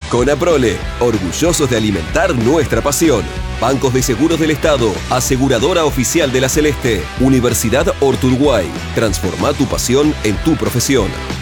Conaprole, orgullosos de alimentar nuestra pasión. Bancos de Seguros del Estado, aseguradora oficial de la Celeste, Universidad Orturuguay. Transforma tu pasión en tu profesión.